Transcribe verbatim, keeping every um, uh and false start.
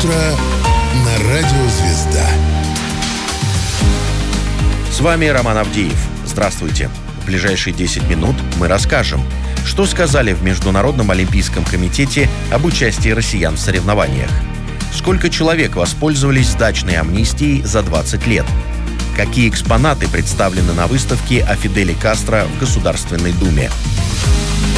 утро на Радио Звезда. С вами Роман Авдеев. Здравствуйте. В ближайшие десять минут мы расскажем, что сказали в Международном олимпийском комитете об участии россиян в соревнованиях. Сколько человек воспользовались дачной амнистией за двадцать лет? Какие экспонаты представлены на выставке о Фиделе Кастро в Государственной Думе?